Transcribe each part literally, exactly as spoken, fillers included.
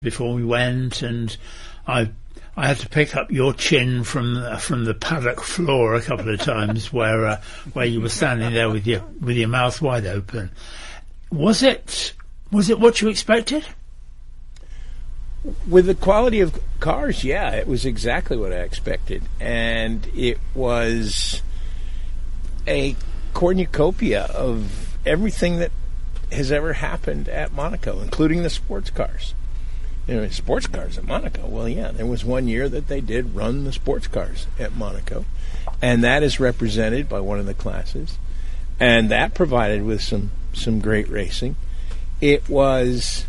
before we went, and I I had to pick up your chin from the, from the paddock floor a couple of times where uh, where you were standing there with your with your mouth wide open. Was it was it what you expected? With the quality of cars, yeah, it was exactly what I expected, and it was a cornucopia of everything that has ever happened at Monaco, including the sports cars. You know, sports cars at Monaco. Well, yeah, there was one year that they did run the sports cars at Monaco, and that is represented by one of the classes, and that provided with some, some great racing. It was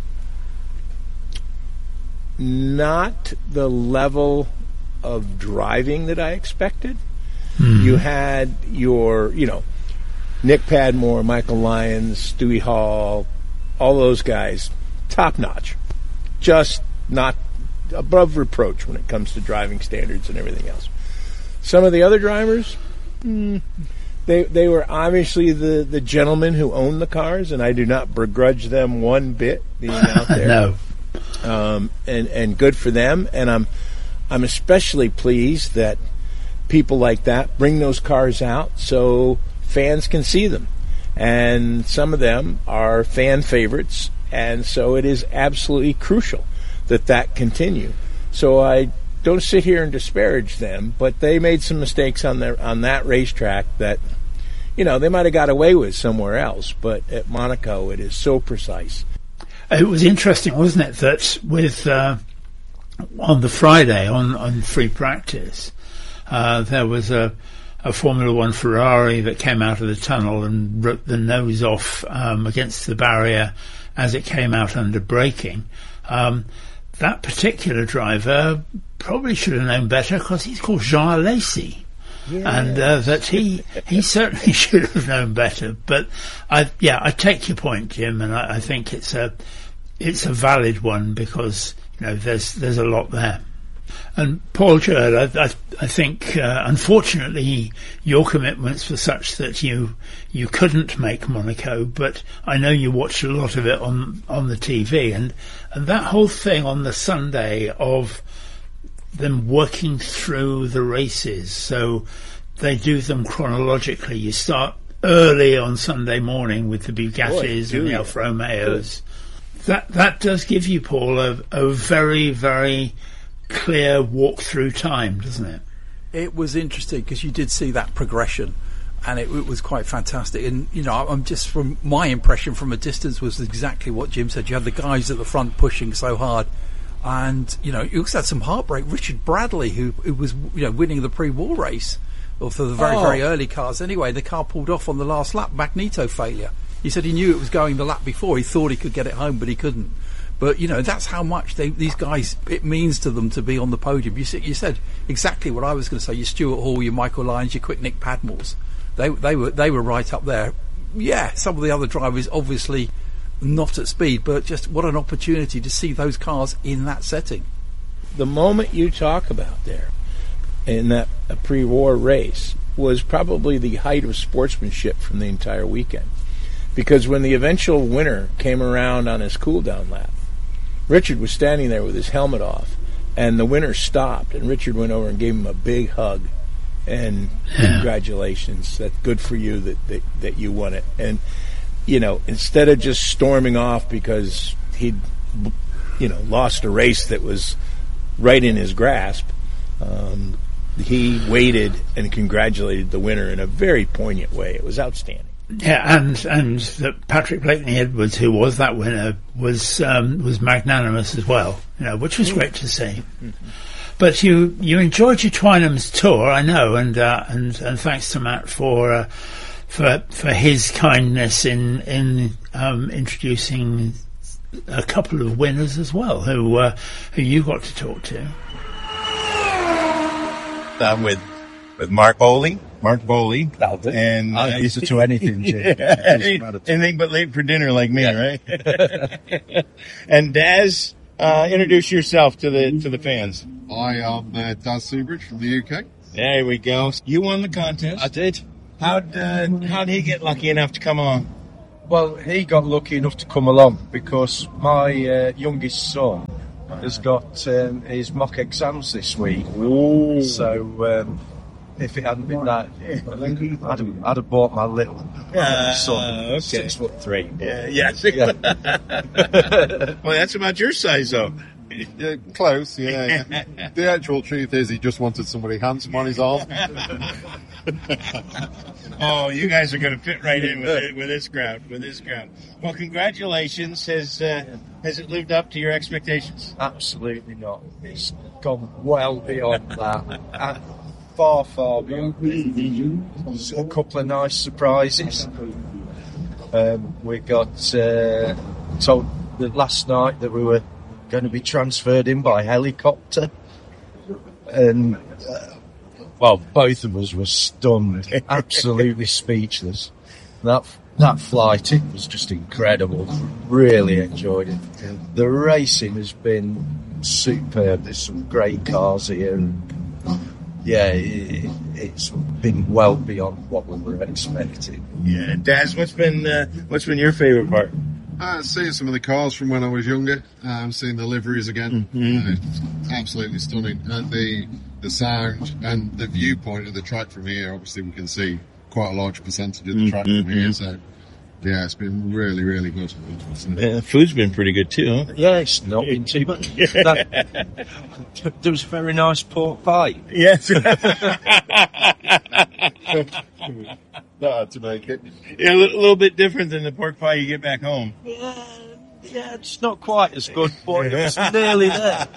not the level of driving that I expected. Mm. You had your, you know, Nick Padmore, Michael Lyons, Stewie Hall, all those guys, top notch. Just not above reproach when it comes to driving standards and everything else. Some of the other drivers, mm, they they were obviously the, the gentlemen who own the cars, and I do not begrudge them one bit being out there. No. Um, and, and good for them. And I'm I'm especially pleased that people like that bring those cars out so fans can see them. And some of them are fan favorites. And so it is absolutely crucial that that continue. So I don't sit here and disparage them, but they made some mistakes on their on that racetrack that, you know, they might have got away with somewhere else. But at Monaco, it is so precise. It was interesting, wasn't it, that with uh, on the Friday on, on free practice, uh, there was a, a Formula One Ferrari that came out of the tunnel and ripped the nose off um, against the barrier as it came out under braking. Um, that particular driver probably should have known better because he's called Jean Alesi. Yes. And uh, that he he certainly should have known better. But I yeah, I take your point, Jim, and I, I think it's a it's a valid one because you know there's there's a lot there. And Paul Jerd, I, I, I think uh, unfortunately your commitments were such that you you couldn't make Monaco, but I know you watched a lot of it on on the T V, and and that whole thing on the Sunday of them working through the races, so they do them chronologically. You start early on Sunday morning with the Bugattis Boy, and the Alfa Romeos. That that does give you, Paul, a, a very very clear walk-through time, doesn't it? It was interesting because you did see that progression, and it, it was quite fantastic. And you know, I'm just from my impression from a distance was exactly what Jim said. You had the guys at the front pushing so hard. And, you know, you also had some heartbreak. Richard Bradley, who, who was, you know, winning the pre-war race, or for the very, oh. very early cars anyway, the car pulled off on the last lap, magneto failure. He said he knew it was going the lap before. He thought he could get it home, but he couldn't. But, you know, that's how much they, these guys, it means to them to be on the podium. You, you said exactly what I was going to say. Your Stuart Hall, your Michael Lyons, your quick Nick Padmores. They, they, were, they were right up there. Yeah, some of the other drivers obviously not at speed, but just what an opportunity to see those cars in that setting. The moment you talk about there in that pre-war race was probably the height of sportsmanship from the entire weekend, because when the eventual winner came around on his cool-down lap, Richard was standing there with his helmet off, and the winner stopped, and Richard went over and gave him a big hug and yeah. Congratulations, that's good for you that, that, that you won it. And you know, instead of just storming off because he'd, you know, lost a race that was right in his grasp, um, he waited and congratulated the winner in a very poignant way. It was outstanding. Yeah, and and that Patrick Blakeney Edwards, who was that winner, was um, was magnanimous as well. You know, which was great to see. Mm-hmm. But you you enjoyed your Twynham's tour, I know, and uh, and and thanks to Matt for. Uh, For for his kindness in in um, introducing a couple of winners as well, who uh, who you got to talk to. I'm with with Mark Bowley, Mark Bowley, and I used to do anything. yeah, anything but late for dinner, like me, yeah. Right? And Daz, uh, introduce yourself to the to the fans. I am uh, Daz Seabridge from the U K. There we go. You won the contest. I did. How'd, uh, how'd he get lucky enough to come on? Well, he got lucky enough to come along because my uh, youngest son has got um, his mock exams this week. Ooh. So um, if it hadn't been that, I'd have, I'd have bought my little Uh, son, okay. six foot three. Yeah, yeah. Well, that's about your size, though. Yeah, close, yeah. yeah. The actual truth is he just wanted somebody handsome on his arm. Oh, you guys are going to fit right in with it, with this crowd. With this crowd. Well, congratulations. Has uh, has it lived up to your expectations? Absolutely not. It's gone well beyond that. And far, far beyond. A couple of nice surprises. Um, we got uh, told that last night that we were going to be transferred in by helicopter. And, uh, well, both of us were stunned, absolutely speechless. That that flight, it was just incredible. Really enjoyed it. The racing has been superb. There's some great cars here. And yeah, it, it's been well beyond what we were expecting. Yeah, Daz, what's been uh, what's been your favorite part? Uh, seeing some of the cars from when I was younger, um, seeing the liveries again, Mm-hmm. uh, it's absolutely stunning. And the the sound and the viewpoint of the track from here, obviously we can see quite a large percentage of the track Mm-hmm. from here, so yeah, it's been really, really good. Yeah, food's been pretty good too, huh? Yeah, it's not been too much. That, there was a very nice pork pie. Yes. That had to make it. Yeah, a little, little bit different than the pork pie you get back home. Yeah, yeah, it's not quite as good, but it was nearly there.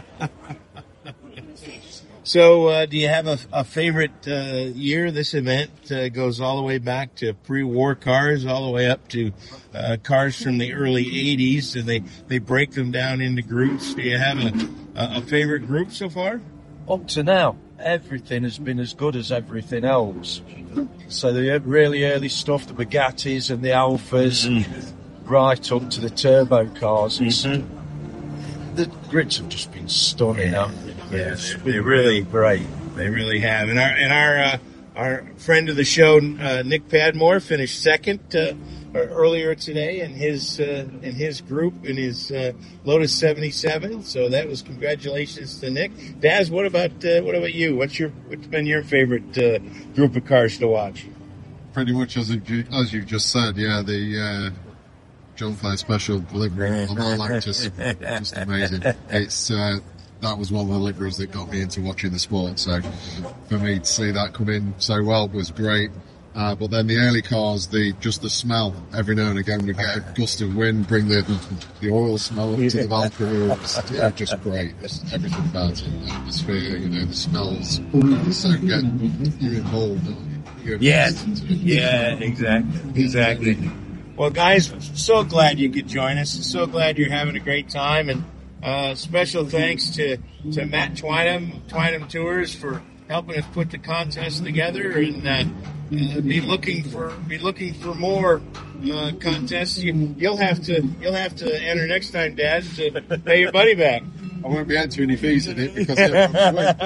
So, uh, do you have a, a favorite uh, year? This event uh, goes all the way back to pre-war cars, all the way up to uh, cars from the early eighties, and they, they break them down into groups. Do you have a, a, a favorite group so far? Up to now, everything has been as good as everything else. So the really early stuff, the Bugattis and the Alphas, mm-hmm. right up to the turbo cars. Mm-hmm. The grids have just been stunning, Yeah. haven't they? Yes, they really great. They really have. And our and our uh, our friend of the show, uh, Nick Padmore, finished second uh, earlier today in his uh, in his group in his uh, Lotus seventy-seven. So that was congratulations to Nick. Daz, what about uh, what about you? What's your what's been your favorite uh, group of cars to watch? Pretty much as you, as you just said, yeah, the uh, John Clare Special delivery on All Actors, just amazing. It's uh, that was one of the liveries that got me into watching the sport. So for me to see that come in so well was great. Uh, but then the early cars, the just the smell every now and again, we get a gust of wind, bring the the oil smell up to the Valkyrie. It's yeah, just great. It's everything about it, the atmosphere, you know, the smells. So get you involved. You're Yes. into it. Yeah, exactly. Exactly. Well, guys, so glad you could join us. So glad you're having a great time. And uh, special thanks to, to Matt Twynham, Twynham Tours, for helping us put the contest together. And uh, uh, be looking for be looking for more uh, contests. You, you'll have to you'll have to enter next time, Dad, to pay your money back. I won't be entering any fees in it because everyone's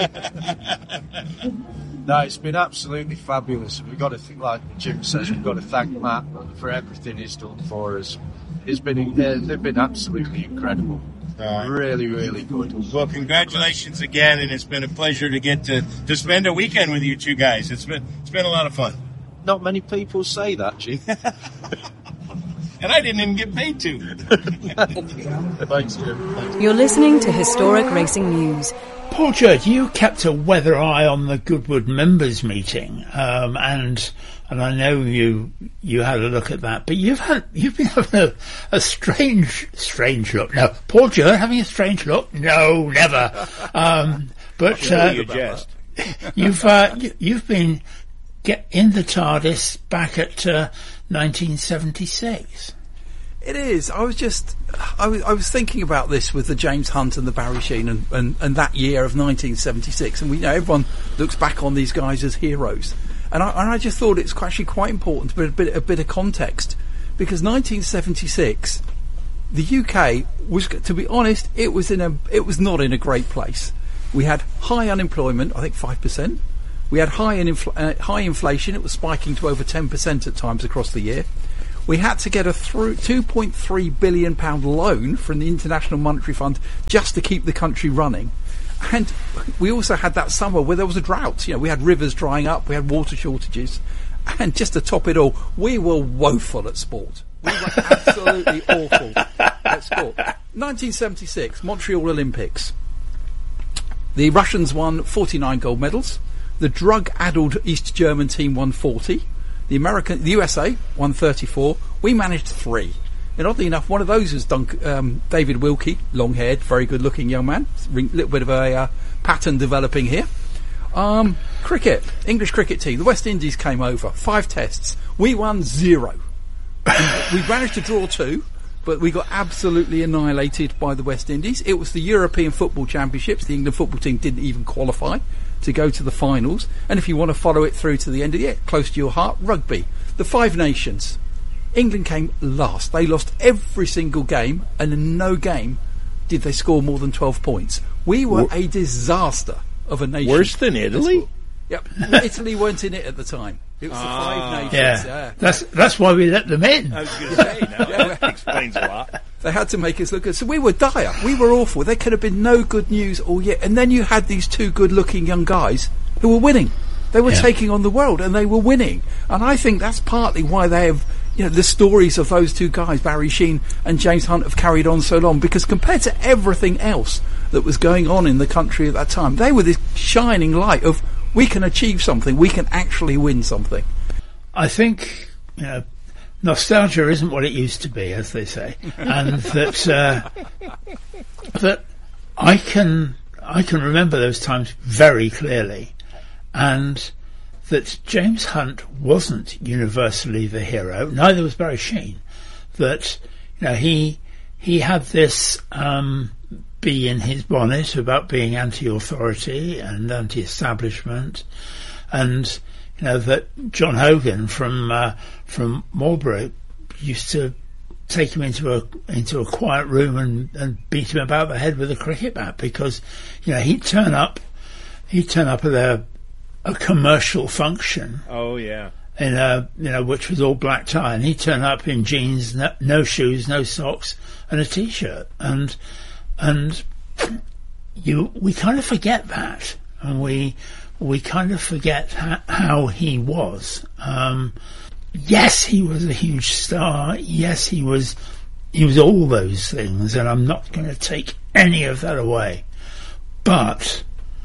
No, it's been absolutely fabulous. We've got to, th- like Jim says, we've got to thank Matt for everything he's done for us. It's been, uh, they've been absolutely incredible. Right. Really, really good. Well, congratulations again, and it's been a pleasure to get to, to spend a weekend with you two guys. It's been it's been a lot of fun. Not many people say that, Jim. And I didn't even get paid to. Thanks, Jim. You're listening to Historic Racing News. Paul Church, you kept a weather eye on the Goodwood members meeting, um, and and I know you you had a look at that, but you've had you've been having a, a strange strange look. No, Paul Church having a strange look? No, never. Um, but uh, you jest. you've uh, you, you've been get in the TARDIS back at uh, nineteen seventy-six. It is. I was just, I was, I was thinking about this with the James Hunt and the Barry Sheene and, and, and that year of nineteen seventy-six, and we know everyone looks back on these guys as heroes, and I, and I just thought it's actually quite important to put a bit, a bit of context, because nineteen seventy-six, the U K was, to be honest, it was in a, it was not in a great place. We had high unemployment, I think five percent. We had high in infl- uh, high inflation. It was spiking to over ten percent at times across the year. We had to get a through two point three billion pound loan from the International Monetary Fund just to keep the country running. And we also had that summer where there was a drought. You know, we had rivers drying up, we had water shortages. And just to top it all, we were woeful at sport. We were absolutely awful at sport. nineteen seventy-six, Montreal Olympics. The Russians won forty-nine gold medals. The drug-addled East German team won forty. The American, the U S A won thirty-four. We managed three. And oddly enough, one of those was Dunk, um, David Wilkie, long-haired, very good-looking young man. A little bit of a uh, pattern developing here. Um, cricket, English cricket team. The West Indies came over. Five tests. We won zero. We managed to draw two, but we got absolutely annihilated by the West Indies. It was the European Football Championships. The England football team didn't even qualify to go to the finals. And if you want to follow it through to the end of the year, close to your heart, rugby. The Five Nations. England came last. They lost every single game, and in no game did they score more than twelve points. We were a disaster of a nation. Worse than Italy? Yep. Italy weren't in it at the time. It was the Ah. Five Nations. Yeah, Yeah. that's that's why we let them in. I was going to say, now that explains a lot. They had to make us look good. So we were dire. We were awful. There could have been no good news all year. And then you had these two good-looking young guys who were winning. They were Yeah. taking on the world, and they were winning. And I think that's partly why they have, you know, the stories of those two guys, Barry Sheen and James Hunt, have carried on so long. Because compared to everything else that was going on in the country at that time, they were this shining light of, we can achieve something. We can actually win something. I think, you know, nostalgia isn't what it used to be, as they say, and that uh, that I can I can remember those times very clearly, and that James Hunt wasn't universally the hero. Neither was Barry Sheen. That, you know, he he had this um, bee in his bonnet about being anti-authority and anti-establishment, and you know that John Hogan from uh, from Marlborough used to take him into a into a quiet room and, and beat him about the head with a cricket bat, because you know he'd turn up he'd turn up at a a commercial function. Oh, yeah. In a, you know, which was all black tie, and he'd turn up in jeans, no, no shoes, no socks, and a t-shirt, and and you we kind of forget that, and we we kind of forget ha- how he was. Um, yes, he was a huge star. Yes, he was he was all those things, and I'm not going to take any of that away. But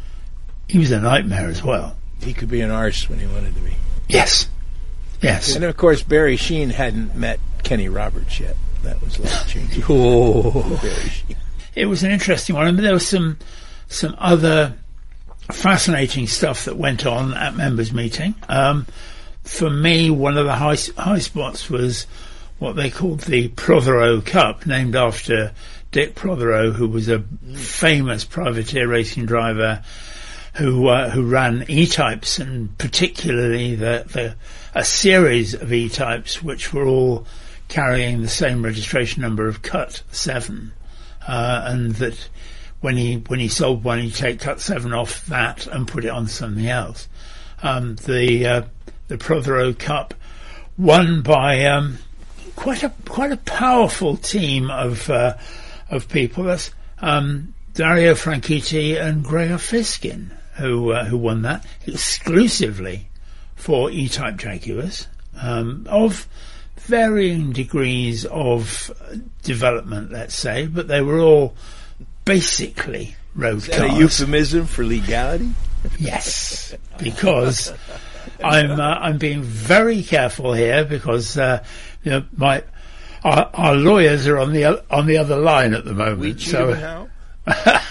he was a nightmare as well. He could be an arse when he wanted to be. Yes. Yes. And of course, Barry Sheen hadn't met Kenny Roberts yet. That was life changing. Oh. Barry Sheen. It was an interesting one. I mean, there was some some other fascinating stuff that went on at members' meeting. Um, for me, one of the high high spots was what they called the Prothero Cup, named after Dick Prothero, who was a famous privateer racing driver who uh, who ran E-types, and particularly the, the a series of E-types which were all carrying the same registration number of Cut seven, uh, and that when he when he sold one, he'd take Cut seven off that and put it on something else. Um, the uh, the Prothero Cup, won by um, quite a quite a powerful team of uh, of people. That's um, Dario Franchitti and Gregor Fiskin, who uh, who won that exclusively for E-type Jaguars, um, of varying degrees of development, let's say, but they were all basically road Is that cars. a euphemism for legality? Yes, because I'm uh, I'm being very careful here, because uh, you know my our, our lawyers are on the o- on the other line at the moment. We cheat so him how?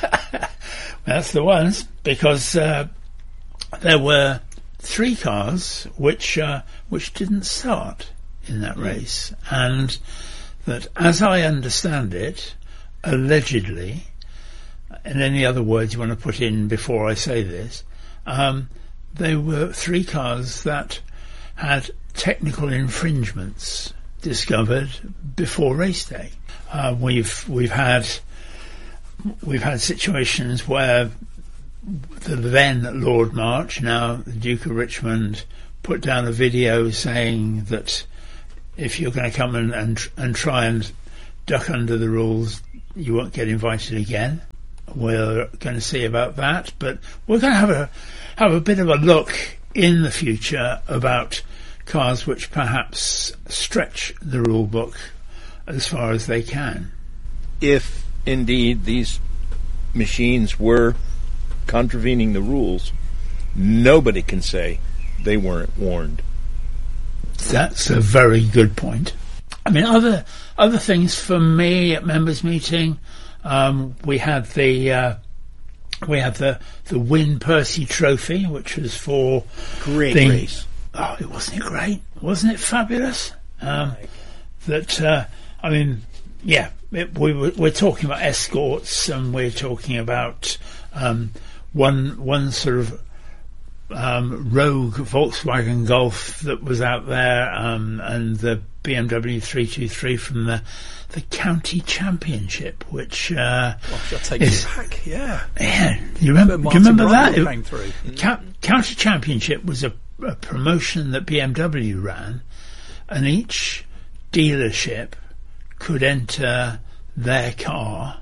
that's the ones, because uh, there were three cars which uh, which didn't start in that race, and that, as I understand it, allegedly, and any other words you want to put in before I say this, um, they were three cars that had technical infringements discovered before race day. Uh, we've we've had we've had situations where the then Lord March, now the Duke of Richmond, put down a video saying that if you're going to come and, and and try and duck under the rules, you won't get invited again. We're going to see about that, but we're going to have a have a bit of a look in the future about cars which perhaps stretch the rule book as far as they can. If indeed these machines were contravening the rules, nobody can say they weren't warned. That's a very good point. I mean, other other things for me at members' meeting, um, we had the uh, we had the the Win Percy Trophy, which was for Great the, race. Oh, it wasn't it great? Wasn't it fabulous? Um, that uh, I mean, yeah, it, we were, we're talking about escorts, and we're talking about um, one one sort of um, rogue Volkswagen Golf that was out there, um, and the B M W three twenty-three from the the county championship, which uh, Gosh, I'll take is, it back. Yeah, yeah. You remember? Do you Martin remember that? Brundle It- came through. Ca- County Championship was a, a promotion that B M W ran, and each dealership could enter their car,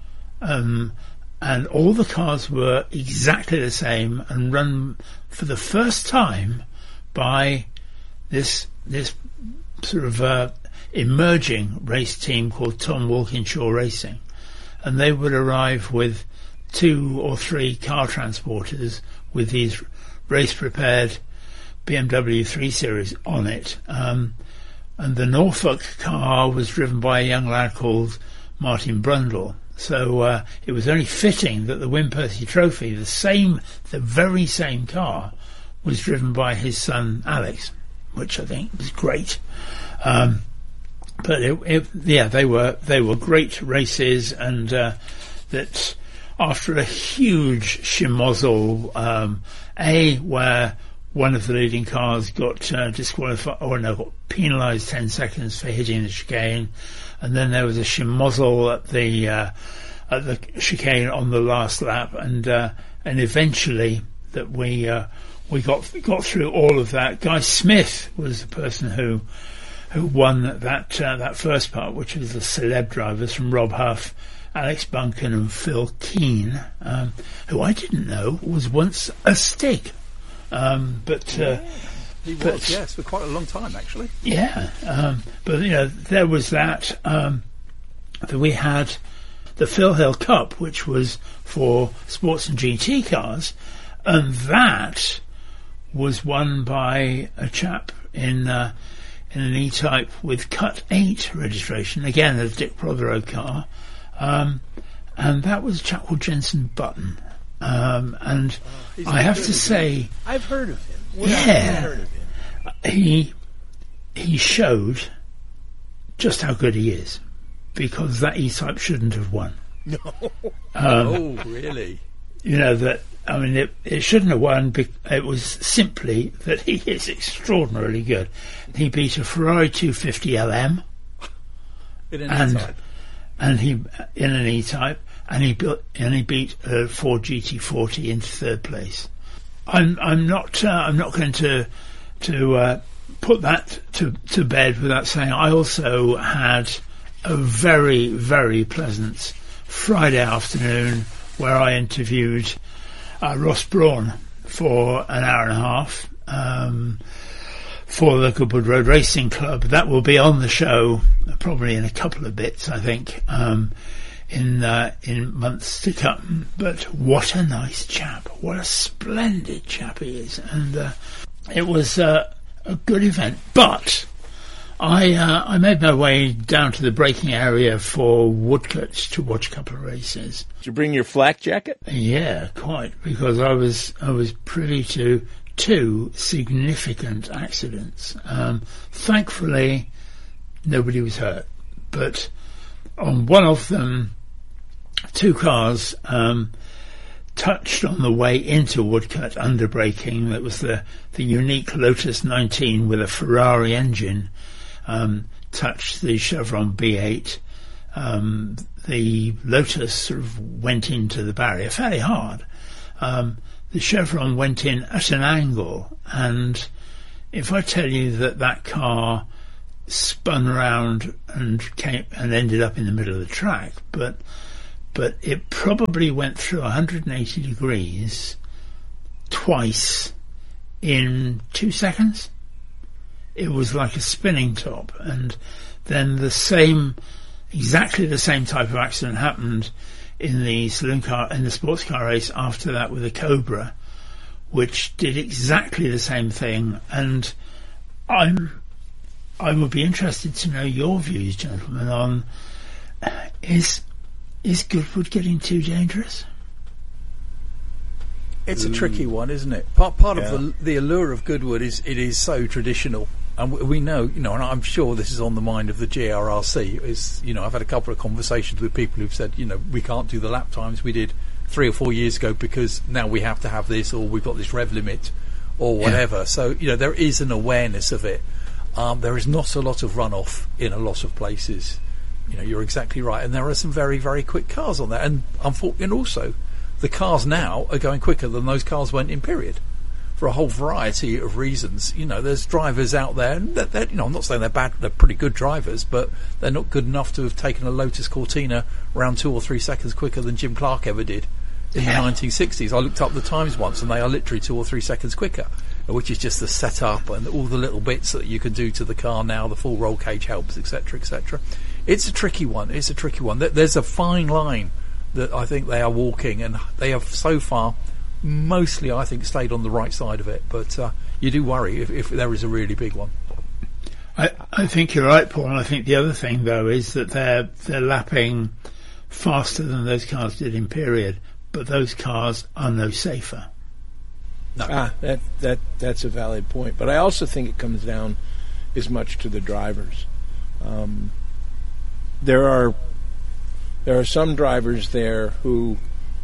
um, and all the cars were exactly the same and run for the first time by this this sort of uh, emerging race team called Tom Walkinshaw Racing, and they would arrive with two or three car transporters with these race-prepared B M W three Series on it. Um, and the Norfolk car was driven by a young lad called Martin Brundle. So uh, it was only fitting that the Win Percy Trophy, the same, the very same car, was driven by his son Alex, which I think was great. Um, but it, it, yeah, they were they were great races, and uh, that after a huge schmozzle, um, a where one of the leading cars got uh, disqualified, or no, got penalised ten seconds for hitting the chicane, and then there was a schmozzle at the uh, at the chicane on the last lap, and uh, and eventually that we uh, we got got through all of that. Guy Smith was the person who who won that uh, that first part, which was the celeb drivers from Rob Huff, Alex Bunkin and Phil Keane, um, who I didn't know was once a Stig. Um, but uh, Yeah, he but- was, yes, for quite a long time, actually. yeah, um, but you know, there was that. Um, that we had the Phil Hill Cup, which was for sports and G T cars, and that was won by a chap in uh, in an E-Type with Cut eight registration, again a Dick Prothero car, um, and that was a chap called Jensen Button. Um, and He's I a have good to guy. say, I've heard of him. Yeah. I've heard of him. he he showed just how good he is, because that E-Type shouldn't have won. No. Oh, really? You know, that, I mean, it, it shouldn't have won. bec- It was simply that he is extraordinarily good. He beat a Ferrari two fifty L M, In an and E-Type. and he in an E-Type, and he built and he beat a Ford G T forty into third place. I'm I'm not uh, I'm not going to to uh, put that to to bed without saying I also had a very very pleasant Friday afternoon where I interviewed uh, Ross Brawn for an hour and a half um, for the Goodwood Road Racing Club. That will be on the show probably in a couple of bits, I think, um, in uh, in months to come. But what a nice chap! What a splendid chap he is, and uh, it was uh, a good event. But I uh, I made my way down to the braking area for Woodcote to watch a couple of races. Did you bring your flak jacket? Yeah, quite, because I was I was privy to two significant accidents. Um, thankfully, nobody was hurt, but on one of them, two cars um, touched on the way into Woodcote under braking. That was the the unique Lotus nineteen with a Ferrari engine. Um, touched the Chevron B eight. Um, the Lotus sort of went into the barrier fairly hard. Um, the Chevron went in at an angle, and if I tell you that that car spun around and came and ended up in the middle of the track, but but it probably went through one hundred eighty degrees twice in two seconds. It was like a spinning top, and then the same, exactly the same type of accident happened in the saloon car, in the sports car race after that with a Cobra, which did exactly the same thing. And I'm, I would be interested to know your views, gentlemen, on is is Goodwood getting too dangerous? It's a tricky one, isn't it? Part part Yeah. of the, the allure of Goodwood is it is so traditional, and we, we know, you know, and I'm sure this is on the mind of the G R R C. Is you know, I've had a couple of conversations with people who've said, you know, we can't do the lap times we did three or four years ago because now we have to have this, or we've got this rev limit, or whatever. Yeah. So you know, there is an awareness of it. Um, there is not a lot of runoff in a lot of places. You know, you're exactly right, and there are some very very quick cars on there, and unfortunately, and also. The cars now are going quicker than those cars went in period, for a whole variety of reasons. You know, there's drivers out there, and they're, they're, you know, I'm not saying they're bad, they're pretty good drivers, but they're not good enough to have taken a Lotus Cortina around two or three seconds quicker than Jim Clark ever did in yeah. the nineteen sixties. I looked up the times once, and they are literally two or three seconds quicker, which is just the setup and all the little bits that you can do to the car now. The full roll cage helps, et cetera, et cetera. It's a tricky one. It's a tricky one. There's a fine line that I think they are walking, and they have so far mostly, I think, stayed on the right side of it. But uh, you do worry if, if there is a really big one. I, I think you're right, Paul. And I think the other thing, though, is that they're they're lapping faster than those cars did in period, but those cars are no safer. No. Ah, that that that's a valid point. But I also think it comes down as much to the drivers. Um, there are. There are some drivers there who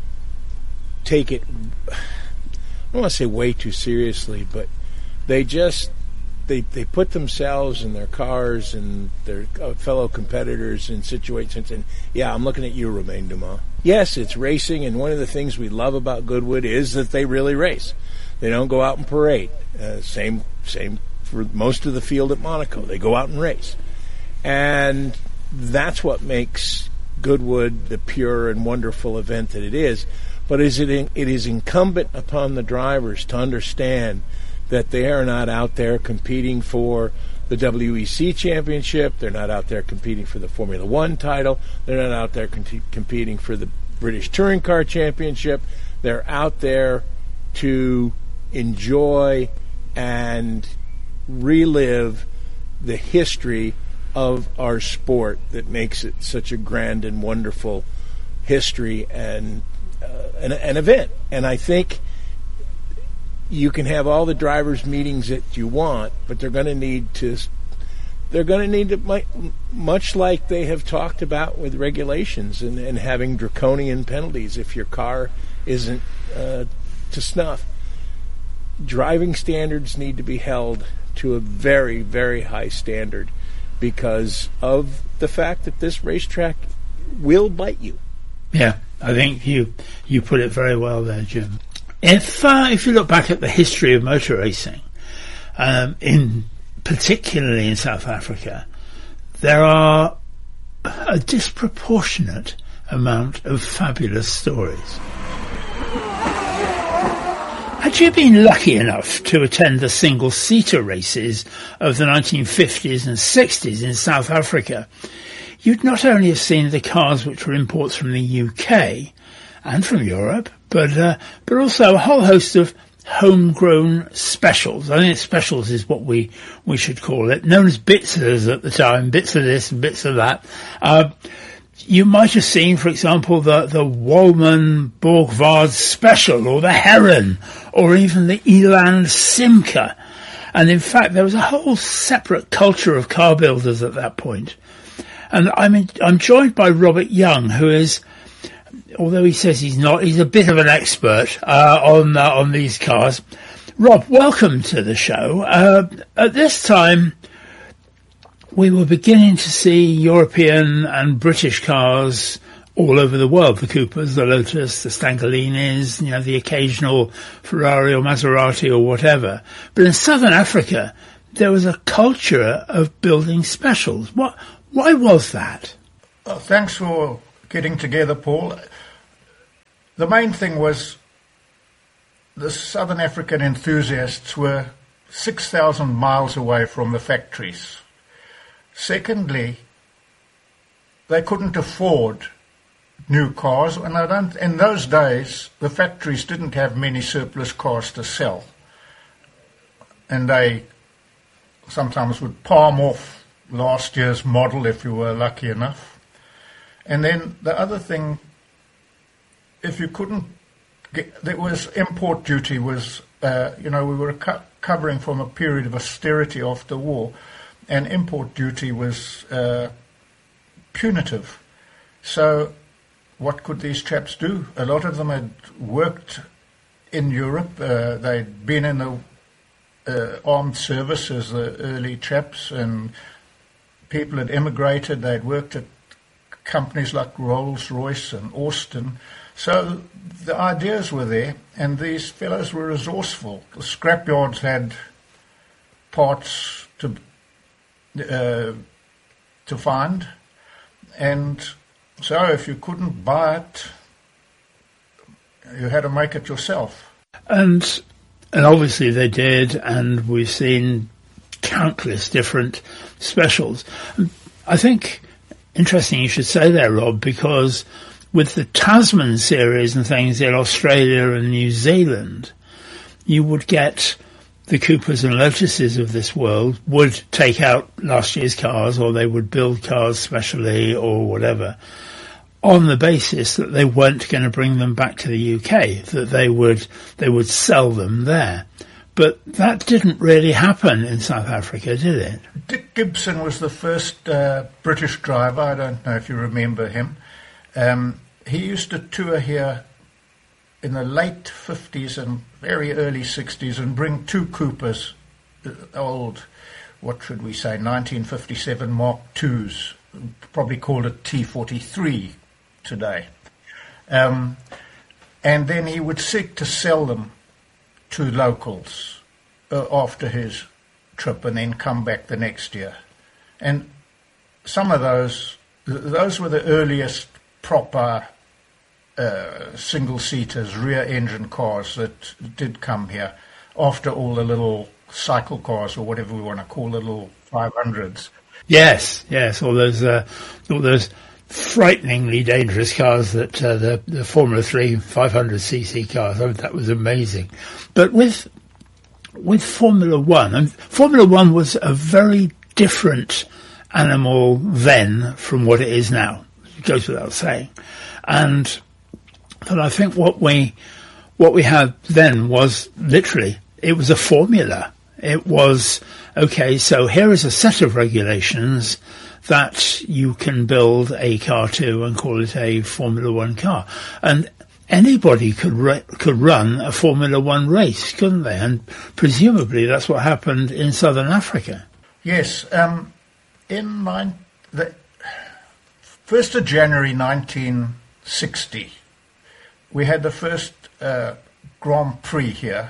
take it, I don't want to say way too seriously, but they just, they, they put themselves and their cars and their fellow competitors in situations, and yeah, I'm looking at you, Romain Dumas. Yes, it's racing, and one of the things we love about Goodwood is that they really race. They don't go out and parade. Uh, same, same for most of the field at Monaco. They go out and race. And that's what makes Goodwood the pure and wonderful event that it is. But is it in, it is incumbent upon the drivers to understand that they are not out there competing for the W E C championship, they're not out there competing for the Formula One title, they're not out there com- competing for the British Touring Car Championship. They're out there to enjoy and relive the history of our sport that makes it such a grand and wonderful history and uh, an, an event. And I think you can have all the drivers' meetings that you want, but they're going to need to. They're going to need to, much like they have talked about with regulations and, and having draconian penalties if your car isn't uh, to snuff. Driving standards need to be held to a very, very high standard, because of the fact that this racetrack will bite you. Yeah, I think you you put it very well there, Jim. If uh, if you look back at the history of motor racing, um, in particularly in South Africa, there are a disproportionate amount of fabulous stories. Had you been lucky enough to attend the single-seater races of the nineteen fifties and sixties in South Africa, you'd not only have seen the cars which were imports from the U K and from Europe, but uh, but also a whole host of homegrown specials. I think specials is what we, we should call it, known as bitsers at the time, bits of this and bits of that. Uh, You might have seen, for example, the, the Walman Borgward Special, or the Heron, or even the Eland Simca. And in fact, there was a whole separate culture of car builders at that point. And I'm, in, I'm joined by Robert Young, who is, although he says he's not, he's a bit of an expert uh, on uh, on these cars. Rob, welcome to the show. Uh, at this time, we were beginning to see European and British cars all over the world. The Coopers, the Lotus, the Stanghelinis, you know, the occasional Ferrari or Maserati or whatever. But in Southern Africa, there was a culture of building specials. What? Why was that? Oh, thanks for getting together, Paul. The main thing was the Southern African enthusiasts were six thousand miles away from the factories. Secondly, they couldn't afford new cars, and I don't, in those days, the factories didn't have many surplus cars to sell. And they sometimes would palm off last year's model if you were lucky enough. And then the other thing, if you couldn't get, there was import duty was, uh, you know, we were co- covering from a period of austerity after war, and import duty was uh, punitive. So what could these chaps do? A lot of them had worked in Europe. Uh, they'd been in the uh, armed services, the early chaps, and people had immigrated. They'd worked at companies like Rolls-Royce and Austin. So the ideas were there, and these fellows were resourceful. The scrapyards had parts to uh, to find, and so if you couldn't buy it, you had to make it yourself. And and obviously they did, and we've seen countless different specials. I think interesting you should say that, Rob, because with the Tasman series and things in Australia and New Zealand, you would get the Coopers and Lotuses of this world would take out last year's cars, or they would build cars specially or whatever, on the basis that they weren't going to bring them back to the U K, that they would they would sell them there. But that didn't really happen in South Africa, did it? Dick Gibson was the first uh, British driver. I don't know if you remember him. Um, he used to tour here in the late fifties and very early sixties and bring two Coopers, old, what should we say, nineteen fifty-seven Mark twos, probably called a T forty-three today. Um, and then he would seek to sell them to locals uh, after his trip and then come back the next year. And some of those, those were the earliest proper uh, single-seaters, rear-engine cars that did come here after all the little cycle cars, or whatever we want to call the little five hundreds. Yes, yes, all those, uh, all those frighteningly dangerous cars that uh, the, the Formula three five hundred c c cars. I mean, that was amazing. But with with Formula One, and Formula One was a very different animal then from what it is now. It goes without saying. And but I think what we what we had then was literally, it was a formula. It was, okay, so here is a set of regulations that you can build a car to and call it a Formula One car. And anybody could re- could run a Formula One race, couldn't they? And presumably that's what happened in Southern Africa. Yes. Um, in nine, the first of January nineteen sixty, we had the first uh, Grand Prix here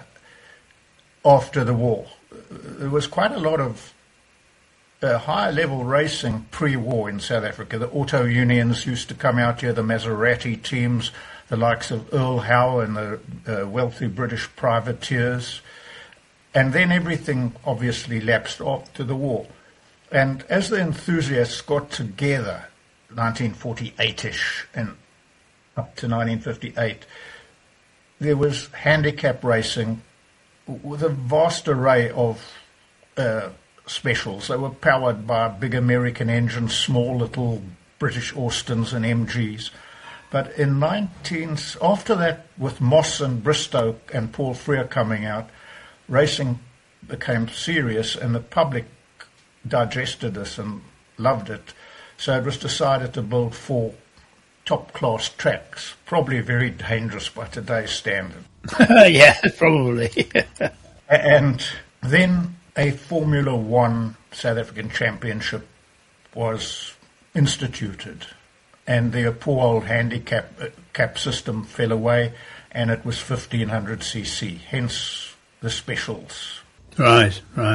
after the war. There was quite a lot of uh, high-level racing pre-war in South Africa. The auto unions used to come out here, the Maserati teams, the likes of Earl Howe and the uh, wealthy British privateers. And then everything obviously lapsed after the war. And as the enthusiasts got together, nineteen forty-eight-ish and up to nineteen fifty-eight, there was handicap racing with a vast array of uh, specials. They were powered by big American engines, small little British Austins and M Gs. But in nineteen, after that, with Moss and Bristow and Paul Freer coming out, racing became serious, and the public digested this and loved it. So it was decided to build four top-class tracks, probably very dangerous by today's standard. Yeah, probably. And then a Formula One South African Championship was instituted, and the poor old handicap uh, cap system fell away, and it was fifteen hundred c c, hence the specials. Right, right,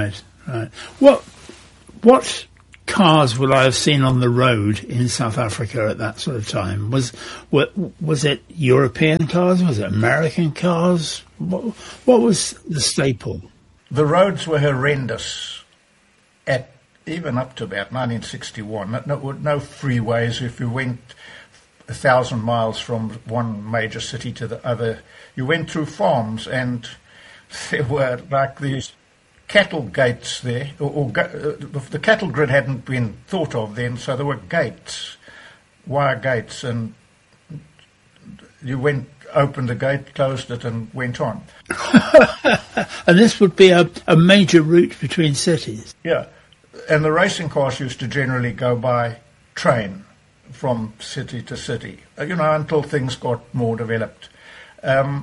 Right. What what cars would I have seen on the road in South Africa at that sort of time? Was what, was it European cars? Was it American cars? What, what was the staple? The roads were horrendous at even up to about nineteen sixty-one. No, no, no freeways. If you went a thousand miles from one major city to the other, you went through farms, and there were like these cattle gates there, or, or uh, the cattle grid hadn't been thought of then, so there were gates, wire gates, and you went, opened the gate, closed it, and went on. And this would be a, a major route between cities. Yeah, and the racing cars used to generally go by train from city to city, you know, until things got more developed. Um,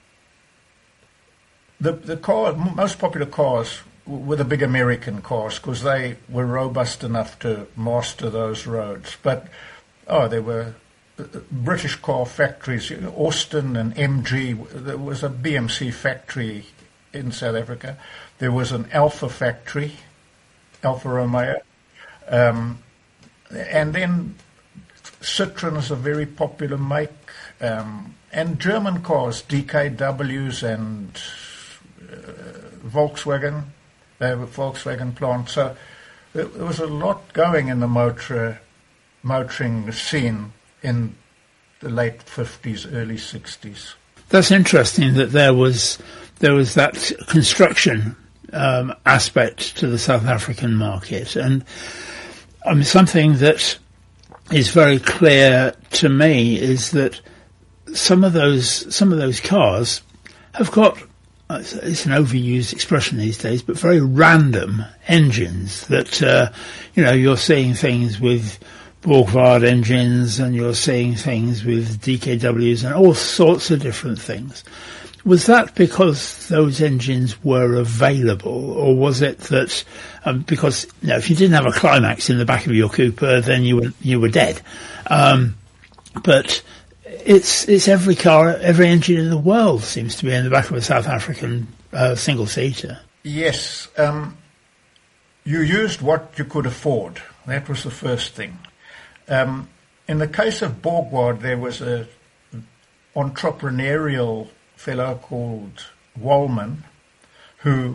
The the car, most popular cars were the big American cars because they were robust enough to master those roads. But, oh, there were British car factories, Austin and M G. There was a B M C factory in South Africa. There was an Alfa factory, Alfa Romeo. Um, and then Citroen is a very popular make. Um, and German cars, D K Ws and Uh, Volkswagen, they were Volkswagen plant. So there, there was a lot going in the motor, motoring scene in the late fifties, early sixties. That's interesting that there was there was that construction um, aspect to the South African market, and I mean, something that is very clear to me is that some of those some of those cars have got, it's an overused expression these days, but very random engines that, uh, you know, you're seeing things with Borgward engines and you're seeing things with D K Ws and all sorts of different things. Was that because those engines were available, or was it that um, because, you know, if you didn't have a Climax in the back of your Cooper, then you were you were dead. Um, but It's it's every car, every engine in the world seems to be in the back of a South African uh, single-seater. Yes. Um, you used what you could afford. That was the first thing. Um, in the case of Borgward, there was a entrepreneurial fellow called Wallman who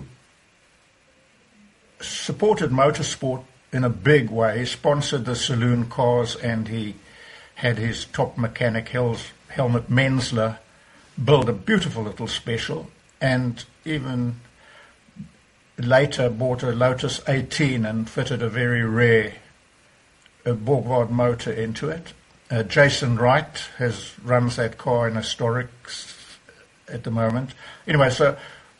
supported motorsport in a big way. He sponsored the saloon cars, and he had his top mechanic, Hels, Helmut Menzler, build a beautiful little special, and even later bought a Lotus eighteen and fitted a very rare uh, Borgward motor into it. Uh, Jason Wright has runs that car in historics at the moment. Anyway, so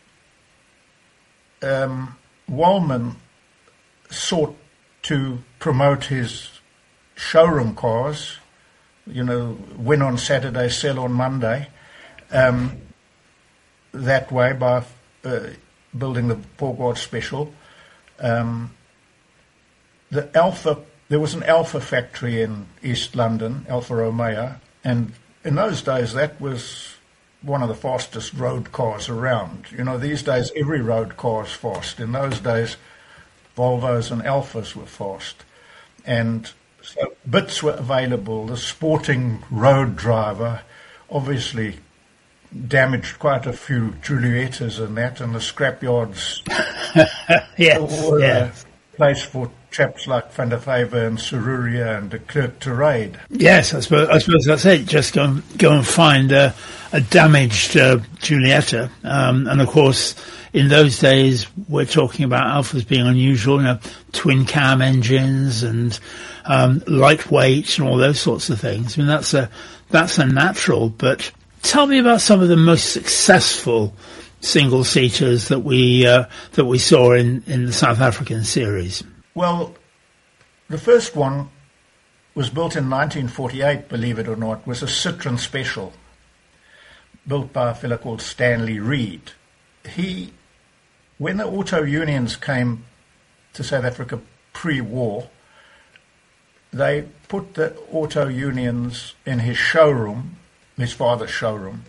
um, Wallman sought to promote his showroom cars, you know, win on Saturday, sell on Monday, um, that way by uh, building the Borgward Special. Um, the Alfa, there was an Alfa factory in East London, Alfa Romeo, and in those days that was one of the fastest road cars around. You know, these days every road car is fast. In those days, Volvos and Alfas were fast. And so bits were available. The sporting road driver obviously damaged quite a few Juliettas and that, and the scrapyards yes, were yeah. a place for chaps like Van der Vever and Seruria and de Klerk to raid. Yes, I suppose, I suppose that's it. Just go and, go and find a, a damaged uh, Giulietta. Um, and of course, in those days, we're talking about Alfas being unusual, you know, twin cam engines and um, lightweight and all those sorts of things. I mean, that's a that's a natural. But tell me about some of the most successful single seaters that we uh, that we saw in, in the South African series. Well, the first one was built in nineteen forty-eight, believe it or not, was a Citroen Special, built by a fellow called Stanley Reed. He, when the auto unions came to South Africa pre-war, they put the auto unions in his showroom, his father's showroom,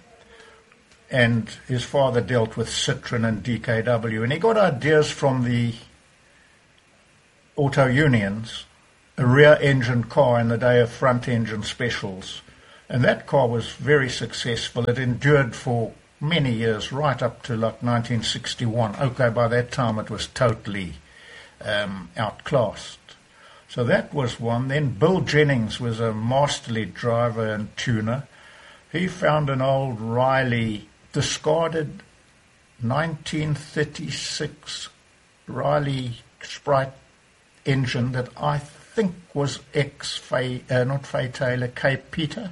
and his father dealt with Citroen and D K W, and he got ideas from the auto unions a rear-engine car in the day of front-engine specials. And that car was very successful. It endured for many years, right up to like nineteen sixty-one. Okay, by that time it was totally um, outclassed. So that was one. Then Bill Jennings was a masterly driver and tuner. He found an old Riley, discarded nineteen thirty-six Riley Sprite engine that I think was ex-Fay, uh, not Fay Taylor, Cape Peter.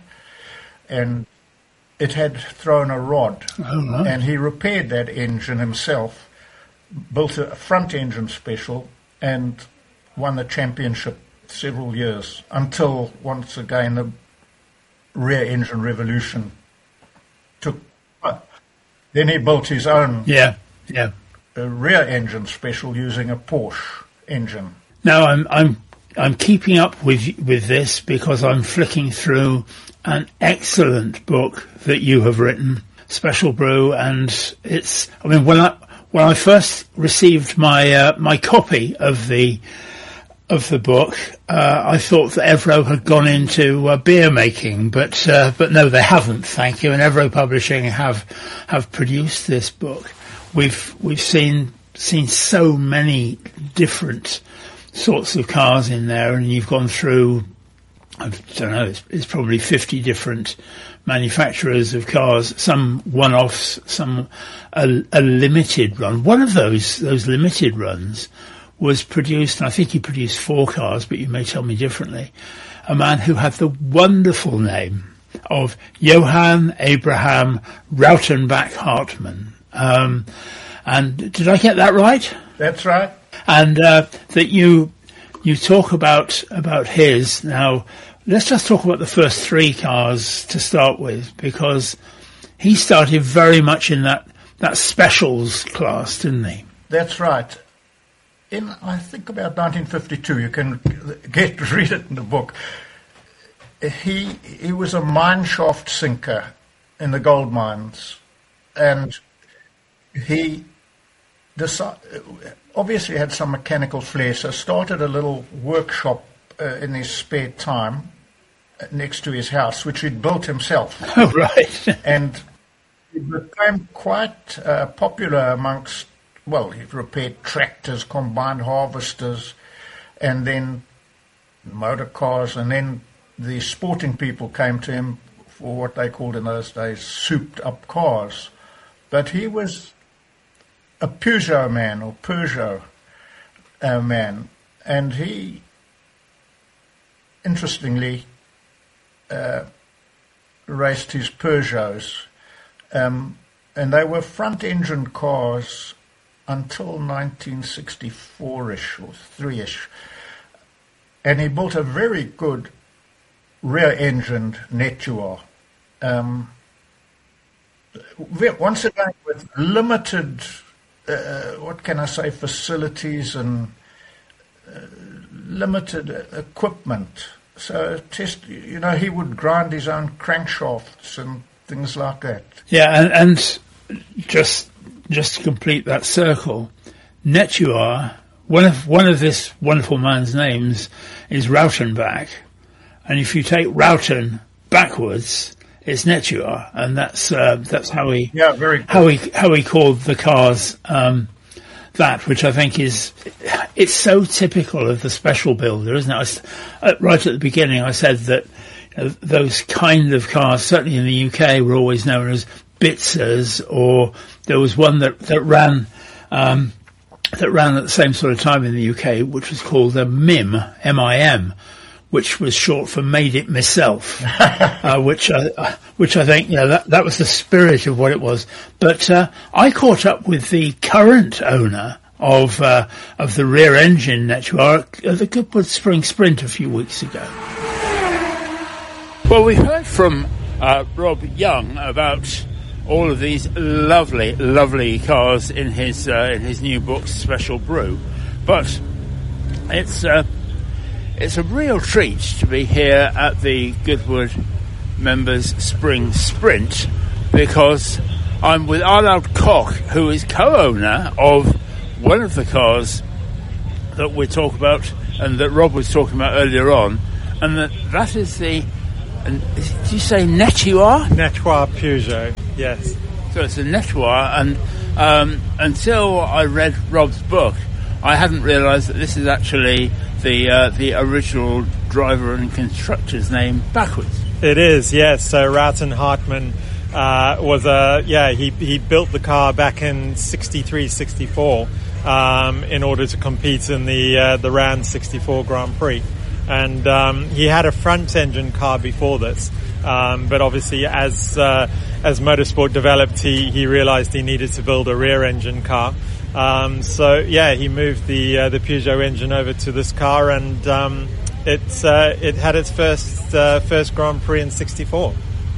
And it had thrown a rod. Oh, right. And he repaired that engine himself, built a front engine special, and won the championship several years, until once again the rear engine revolution took. Uh, then he built his own Yeah, yeah. uh, rear engine special using a Porsche engine. Now I'm I'm I'm keeping up with with this because I'm flicking through an excellent book that you have written, Special Brew, and it's. I mean, when I when I first received my uh, my copy of the of the book, uh, I thought that Evro had gone into uh, beer making, but uh, but no, they haven't. Thank you. And Evro Publishing have have produced this book. We've we've seen seen so many different sorts of cars in there, and you've gone through, I don't know, it's, it's probably fifty different manufacturers of cars, some one-offs, some a, a limited run. One of those those limited runs was produced, and I think he produced four cars, but you may tell me differently, a man who had the wonderful name of Johann Abraham Rautenbach Hartmann. Um, and did I get that right? That's right. And uh, that you you talk about about his. Now, let's just talk about the first three cars to start with, because he started very much in that, that specials class, didn't he? That's right. In, I think, about nineteen fifty-two, you can get read it in the book. He he was a mine shaft sinker in the gold mines, and he decided, obviously had some mechanical flair, so started a little workshop uh, in his spare time next to his house, which he'd built himself. Oh, right. And it became quite uh, popular amongst, well, he repaired tractors, combined harvesters, and then motor cars, and then the sporting people came to him for what they called in those days souped-up cars. But he was a Peugeot man, or Peugeot uh, man, and he, interestingly, uh, raced his Peugeots, um, and they were front-engine cars until nineteen sixty-four-ish or three-ish, and he built a very good rear-engined Nettuar. Um, once again, with limited, uh, what can I say, facilities and uh, limited equipment. So, test, you know, he would grind his own crankshafts and things like that. Yeah, and, and just just to complete that circle, Nettuar, one of one of this wonderful man's names is Rautenbach, and if you take Rauten backwards, it's Nettuar, and that's uh, that's how he yeah very good. how he how he called the cars um, that, which I think is it's so typical of the special builder, isn't it? I, uh, right at the beginning, I said that you know, those kind of cars, certainly in the U K, were always known as Bitzers, or there was one that that ran um, that ran at the same sort of time in the U K, which was called a M I M, M I M, which was short for Made It Myself, uh, which I, which I think, you know, that, that was the spirit of what it was. But uh, I caught up with the current owner of uh, of the rear engine Nettuar at the Goodwood Spring Sprint a few weeks ago. Well, we heard from uh, Rob Young about all of these lovely, lovely cars in his uh, in his new book, Special Brew, but it's. Uh, It's a real treat to be here at the Goodwood Members Spring Sprint, because I'm with Arnold Koch, who is co-owner of one of the cars that we talk about and that Rob was talking about earlier on, and that that is the, and did you say Nettoir? Nettoir Peugeot, yes. So it's a Nettoir, and um, until I read Rob's book, I hadn't realised that this is actually the uh, the original driver and constructor's name backwards. It is, yes. So Rowton Hartman uh, was a, yeah, he, he built the car back in sixty-three, sixty-four um, in order to compete in the uh, the Round sixty-four Grand Prix. And um, he had a front-engine car before this. Um, but obviously, as uh, as motorsport developed, he, he realised he needed to build a rear-engine car. Um, so yeah, he moved the uh, the Peugeot engine over to this car, and um, it uh, it had its first uh, first Grand Prix in sixty-four.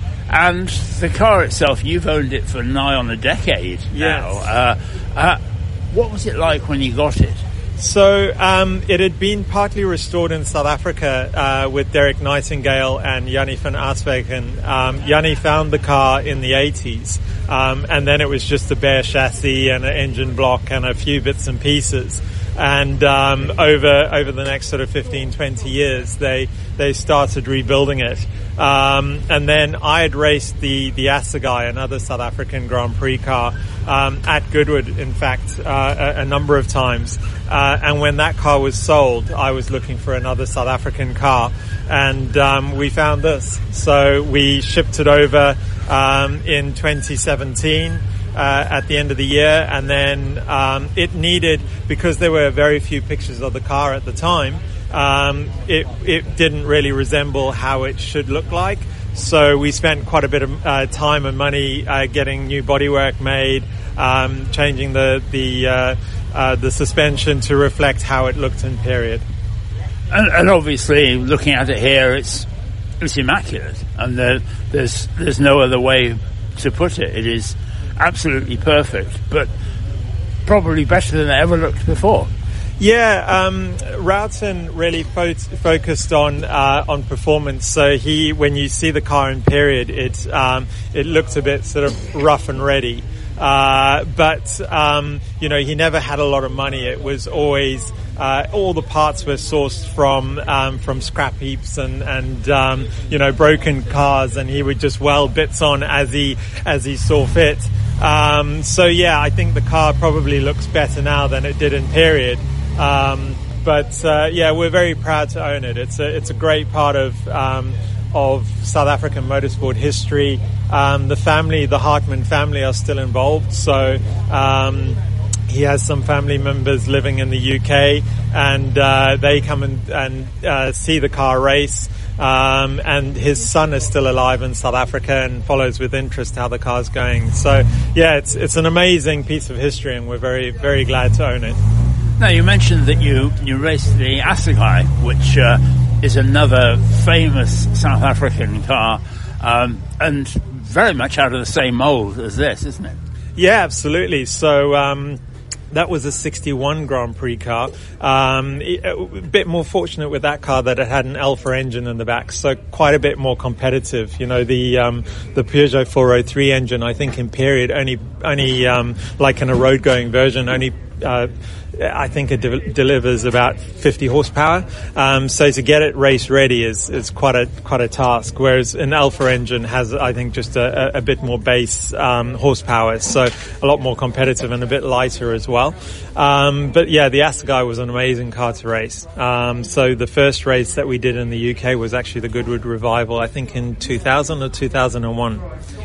And the car itself, you've owned it for nigh on a decade now. Yes. Uh, uh, what was it like when you got it? So um, it had been partly restored in South Africa uh, with Derek Nightingale and Jannie van Aswegen. Um, Jannie found the car in the eighties, um, and then it was just a bare chassis and an engine block and a few bits and pieces. And um, over over the next sort of fifteen, twenty years, they they started rebuilding it. Um, and then I had raced the, the Assegai, another South African Grand Prix car, um, at Goodwood, in fact, uh, a, a number of times. Uh, and when that car was sold, I was looking for another South African car. And um, we found this. So we shipped it over um, in twenty seventeen. Uh, at the end of the year, and then um, it needed, because there were very few pictures of the car at the time, um, it, it didn't really resemble how it should look like. So we spent quite a bit of uh, time and money uh, getting new bodywork made, um, changing the the uh, uh, the suspension to reflect how it looked in period. And, and obviously, looking at it here, it's it's immaculate, and there, there's there's no other way to put it. It is absolutely perfect, but probably better than it ever looked before. Yeah, um, Rowton really fo- focused on uh, on performance. So he, when you see the car in period, it um, it looked a bit sort of rough and ready. Uh, but um, you know, he never had a lot of money. It was always uh, all the parts were sourced from um, from scrap heaps and and um, you know, broken cars, and he would just weld bits on as he as he saw fit. Um, so yeah, I think the car probably looks better now than it did in period. Um, but uh, yeah, we're very proud to own it. It's a it's a great part of um, of South African motorsport history. Um, the family, the Hartman family, are still involved. So um, he has some family members living in the U K, and uh, they come and, and uh, see the car race. Um, and his son is still alive in South Africa and follows with interest how the car's going. So yeah, it's it's an amazing piece of history, and we're very very glad to own it. Now, you mentioned that you, you raced the Assegai, which uh, is another famous South African car, um, and very much out of the same mould as this, isn't it? Yeah, absolutely. So um, that was a sixty-one Grand Prix car. Um, a bit more fortunate with that car that it had an Alfa engine in the back, so quite a bit more competitive. You know, the um, the Peugeot four oh three engine, I think in period, only only um, like in a road going version, only uh, I think it de- delivers about fifty horsepower. Um, so to get it race ready is, is quite a quite a task. Whereas an Alfa engine has, I think, just a, a bit more base um, horsepower, so a lot more competitive and a bit lighter as well. Um, but yeah, the Assegai was an amazing car to race. Um, so the first race that we did in the U K was actually the Goodwood Revival, I think in two thousand or two thousand one.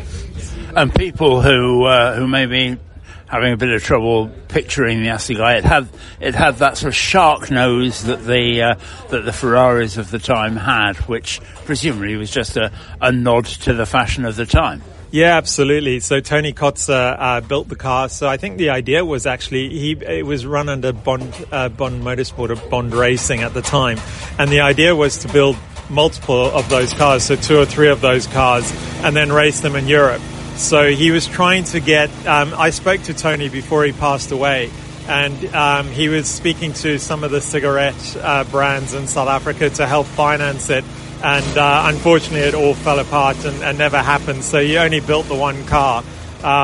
And people who uh, who maybe having a bit of trouble picturing the Assegai, it had it had that sort of shark nose that the uh, that the Ferraris of the time had, which presumably was just a, a nod to the fashion of the time. Yeah, absolutely. So Tony Kotzer uh, built the car. So I think the idea was actually he it was run under Bond uh, Bond Motorsport or Bond Racing at the time, and the idea was to build multiple of those cars, so two or three of those cars, and then race them in Europe. So he was trying to get, um, I spoke to Tony before he passed away, and um, he was speaking to some of the cigarette uh, brands in South Africa to help finance it. And uh, unfortunately, it all fell apart and, and never happened. So he only built the one car. Um,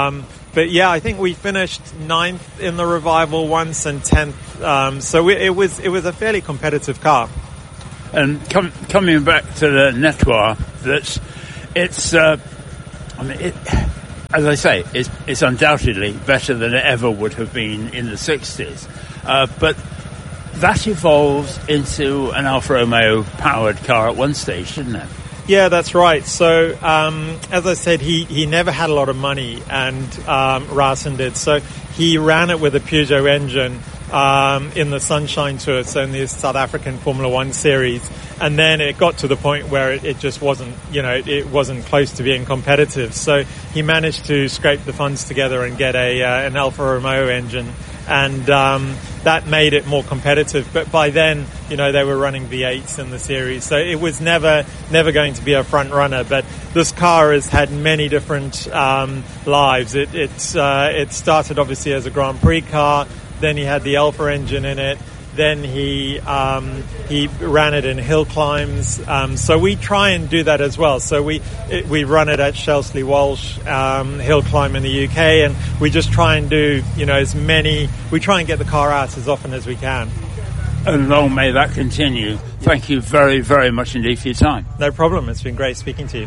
but yeah, I think we finished ninth in the revival once and tenth. Um, so we, it was it was a fairly competitive car. And com- coming back to the Nettoir, that's it's. Uh, I mean, it, as I say, it's, it's undoubtedly better than it ever would have been in the sixties. Uh, but that evolved into an Alfa Romeo powered car at one stage, didn't it? Yeah, that's right. So, um, as I said, he, he never had a lot of money, and um, Rawson did. So he ran it with a Peugeot engine um, in the Sunshine Tour, so in the South African Formula One series. And then it got to the point where it, it just wasn't, you know, it, it wasn't close to being competitive. So he managed to scrape the funds together and get a uh, an Alfa Romeo engine. And um, that made it more competitive. But by then, you know, they were running V eights in the series. So it was never never going to be a front runner. But this car has had many different um, lives. It it, uh, it started obviously as a Grand Prix car. Then he had the Alfa engine in it. Then he um, he ran it in hill climbs. Um, so we try and do that as well. So we it, we run it at Shelsley Walsh um, hill climb in the U K, and we just try and do, you know, as many. We try and get the car out as often as we can. And long may that continue. Thank you very, very much indeed for your time. No problem. It's been great speaking to you.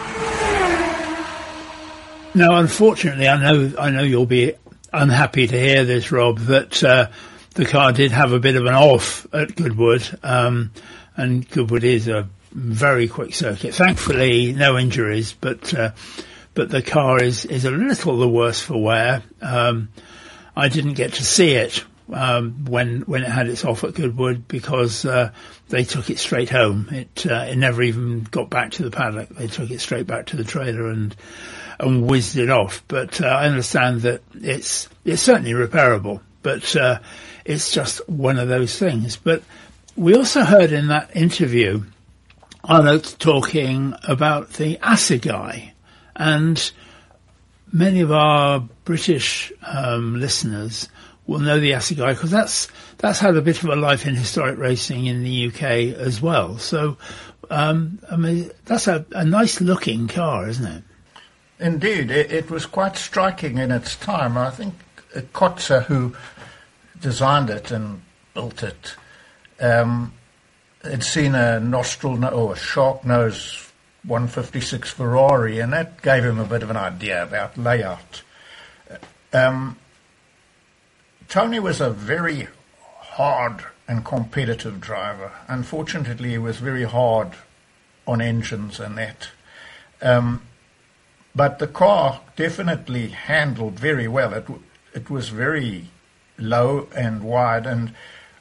Now, unfortunately, I know I know you'll be unhappy to hear this, Rob, that. Uh, The car did have a bit of an off at Goodwood, um, and Goodwood is a very quick circuit. Thankfully, no injuries, but uh, but the car is, is a little the worse for wear. Um, I didn't get to see it um, when when it had its off at Goodwood because uh, they took it straight home. It uh, it never even got back to the paddock. They took it straight back to the trailer and and whizzed it off. But uh, I understand that it's it's certainly repairable, but. Uh, It's just one of those things. But we also heard in that interview Arnold talking about the Assegai, and many of our British um, listeners will know the Assegai because that's that's had a bit of a life in historic racing in the U K as well. So, um, I mean, that's a, a nice-looking car, isn't it? Indeed, it, it was quite striking in its time. I think Kotze, who designed it and built it, um, had seen a nostril no- or a shark nose one fifty-six Ferrari, and that gave him a bit of an idea about layout. Um, Tony was a very hard and competitive driver. Unfortunately, he was very hard on engines and that. Um, but the car definitely handled very well. It it was very low and wide, and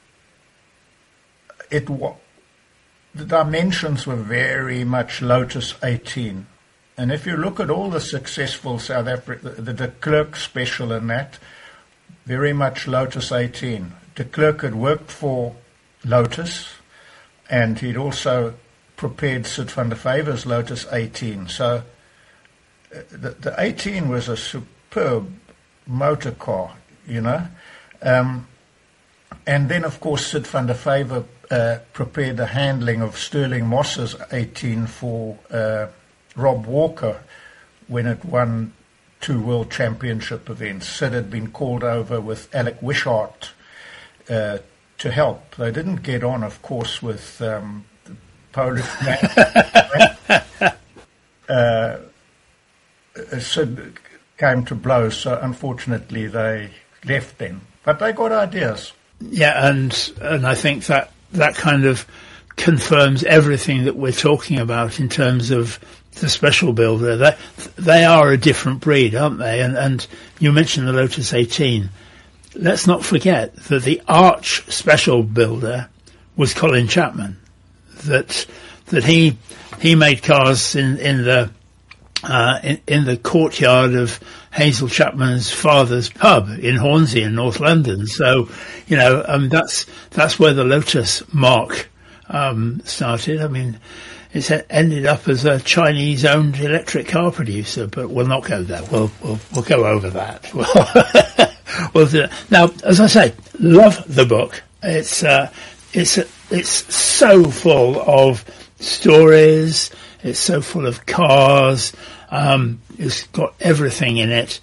it the dimensions were very much Lotus eighteen. And if you look at all the successful South Africa, the, the de Klerk special and that, very much Lotus eighteen. De Klerk had worked for Lotus, and he'd also prepared Sid van der Faver's Lotus eighteen. So uh, the, the eighteen was a superb motor car, you know. Um, and then, of course, Sid van der Faver uh, prepared the handling of Sterling Moss's eighteen for uh, Rob Walker when it won two World Championship events. Sid had been called over with Alec Wishart uh, to help. They didn't get on, of course, with um, the Polish man. uh, Sid came to blows, so unfortunately they left then. But they got ideas. Yeah, and and I think that that kind of confirms everything that we're talking about in terms of the special builder. They, they are a different breed, aren't they? And, and you mentioned the Lotus eighteen. Let's not forget that the arch special builder was Colin Chapman. That that he he made cars in in the uh, in, in the courtyard of Hazel Chapman's father's pub in Hornsey in North London. So, you know, um, that's that's where the Lotus mark um, started. I mean, it's ended up as a Chinese-owned electric car producer, but we'll not go there. We'll we'll, we'll go over that. we'll do it. Now, as I say, love the book. It's uh, it's it's so full of stories. It's so full of cars. Um, it's got everything in it.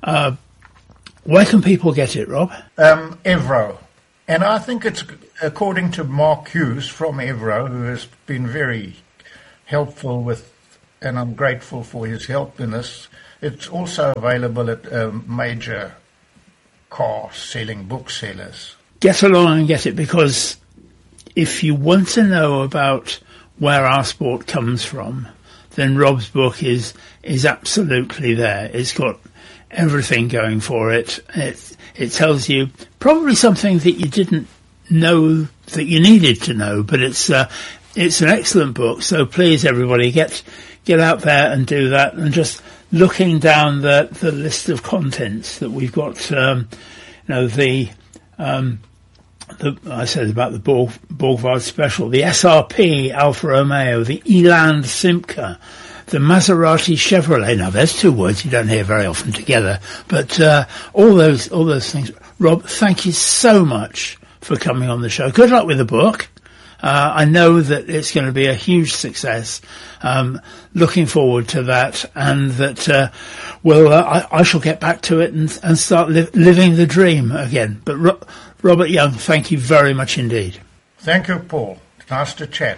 Uh, where can people get it, Rob? Um, Evro. And I think it's according to Mark Hughes from Evro, who has been very helpful with, and I'm grateful for his help in this. It's also available at um, major car-selling booksellers. Get along and get it, because if you want to know about where our sport comes from, then Rob's book is is absolutely there. It's got everything going for it. It it tells you probably something that you didn't know that you needed to know, but it's uh, it's an excellent book. So please, everybody, get get out there and do that. And just looking down the the list of contents that we've got, um, you know, the um, the I said about the Borg, Borgward Special, the S R P Alfa Romeo, the Eland Simca, the Maserati Chevrolet. Now, there's two words you don't hear very often together, but uh, all those all those things. Rob, thank you so much for coming on the show. Good luck with the book. Uh, I know that it's going to be a huge success. Um, looking forward to that, and that uh, well, uh, I, I shall get back to it and, and start li- living the dream again. But Ro- Robert Young, thank you very much indeed. Thank you, Paul. Nice to chat.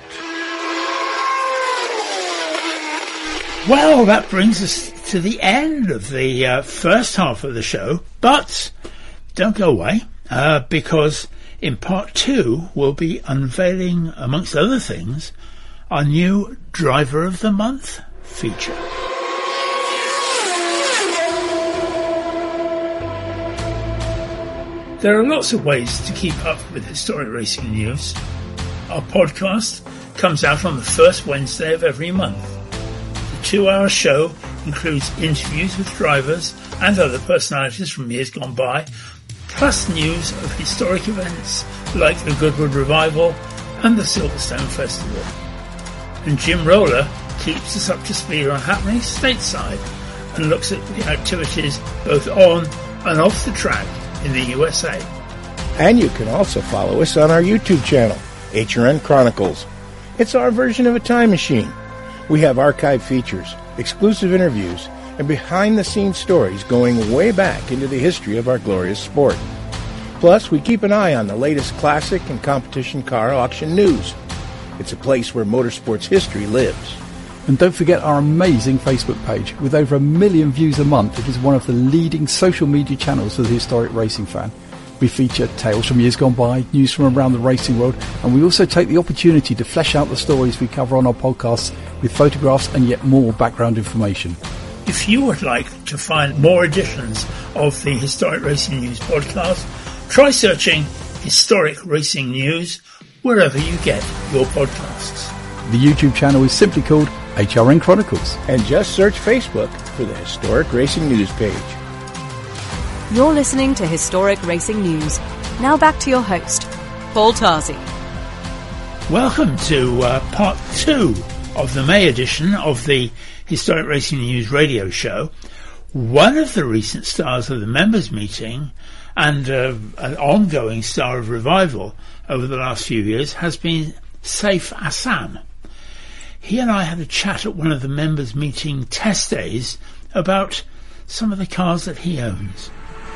Well, that brings us to the end of the uh, first half of the show, but don't go away, uh, because in part two we'll be unveiling, amongst other things, our new Driver of the Month feature. There are lots of ways to keep up with historic racing news. Our podcast comes out on the first Wednesday of every month. Two-hour show includes interviews with drivers and other personalities from years gone by, plus news of historic events like the Goodwood Revival and the Silverstone Festival. And Jim Roller keeps us up to speed on happenings stateside and looks at the activities both on and off the track in the U S A. And you can also follow us on our YouTube channel, H R N Chronicles. It's our version of a time machine. We have archive features, exclusive interviews, and behind-the-scenes stories going way back into the history of our glorious sport. Plus, we keep an eye on the latest classic and competition car auction news. It's a place where motorsports history lives. And don't forget our amazing Facebook page. With over a million views a month, it is one of the leading social media channels for the historic racing fan. We feature tales from years gone by, news from around the racing world, and we also take the opportunity to flesh out the stories we cover on our podcasts with photographs and yet more background information. If you would like to find more editions of the Historic Racing News podcast, try searching Historic Racing News wherever you get your podcasts. The YouTube channel is simply called H R N Chronicles. And just search Facebook for the Historic Racing News page. You're listening to Historic Racing News. Now back to your host, Paul Tarzi. Welcome to uh, part two of the May edition of the Historic Racing News radio show. One of the recent stars of the members' meeting and uh, an ongoing star of revival over the last few years has been Saif Hassan. He and I had a chat at one of the members' meeting test days about some of the cars that he owns.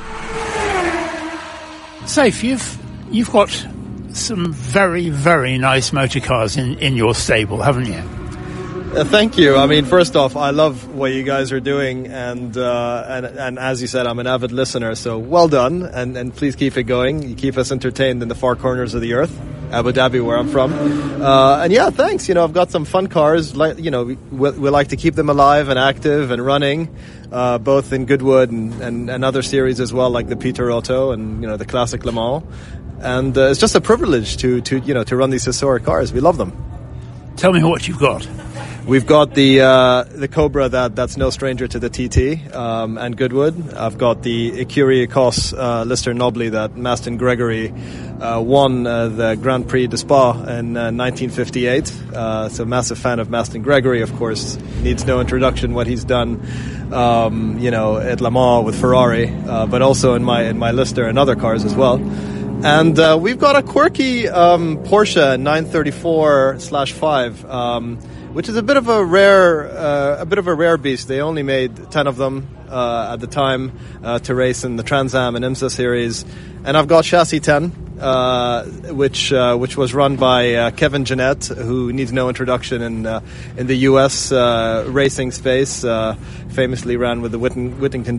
Saif, you've you've got some very, very nice motor cars in, in your stable, haven't you? Uh, thank you. I mean, first off, I love what you guys are doing, and uh, and and as you said, I'm an avid listener, so well done, and, and please keep it going. You keep us entertained in the far corners of the earth, Abu Dhabi, where I'm from. Uh, and yeah, thanks. You know, I've got some fun cars. Like, you know, we, we like to keep them alive and active and running, uh, both in Goodwood and, and, and other series as well, like the Peter Otto and, you know, the Classic Le Mans. And uh, it's just a privilege to, to, you know, to run these historic cars. We love them. Tell me what you've got. We've got the uh, the Cobra that, that's no stranger to the T T um, and Goodwood. I've got the Ecurie Ecos uh, Lister Nobly that Mastin Gregory uh, won uh, the Grand Prix de Spa in uh, nineteen fifty-eight. Uh, so massive fan of Mastin Gregory, of course. Needs no introduction what he's done, um, you know, at Le Mans with Ferrari, uh, but also in my in my Lister and other cars as well. And uh, we've got a quirky um, Porsche nine thirty-four slash five. Um, which is a bit of a rare, uh, a bit of a rare beast. They only made ten of them uh, at the time uh, to race in the Trans Am and IMSA series, and I've got Chassis ten, uh, which uh, which was run by uh, Kevin Jeanette, who needs no introduction in uh, in the U S uh, racing space. Uh, famously ran with the Whitten- Whittington